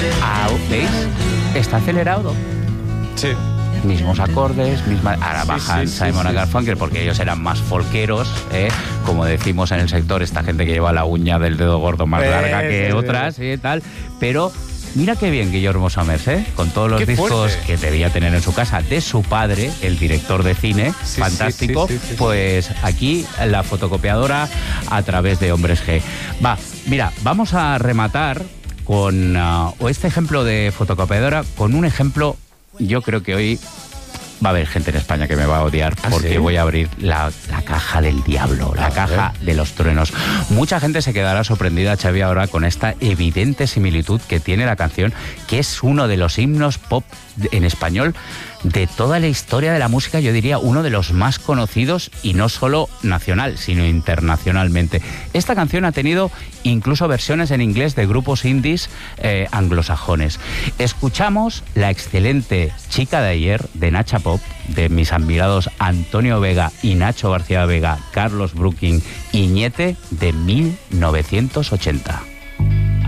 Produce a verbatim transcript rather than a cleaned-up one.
Ah, ¿veis? Está acelerado. Sí. Mismos acordes, misma... ahora sí, bajan sí, Simon sí, y sí. Garfunkel porque ellos eran más folqueros, ¿eh? Como decimos en el sector, esta gente que lleva la uña del dedo gordo más larga que Eh, otras y tal, pero mira qué bien Guillermo Somers, ¿eh? Con todos los Qué discos fuerte. que debía tener en su casa de su padre, el director de cine, Sí, fantástico, sí, sí, sí, sí. pues aquí la fotocopiadora a través de Hombres G. Va, mira, vamos a rematar con uh, o este ejemplo de fotocopiadora con un ejemplo. Yo creo que hoy va a haber gente en España que me va a odiar ¿Ah, porque sí? voy a abrir la, la caja del diablo, la A caja ver. de los truenos. Mucha gente se quedará sorprendida, Xavi, ahora con esta evidente similitud que tiene la canción, que es uno de los himnos pop en español de toda la historia de la música, yo diría uno de los más conocidos y no solo nacional, sino internacionalmente. Esta canción ha tenido incluso versiones en inglés de grupos indies eh, anglosajones. Escuchamos la excelente Chica de ayer de Nacha Pop, de mis admirados Antonio Vega y Nacho García Vega, Carlos Brooking y Ñete, de mil novecientos ochenta.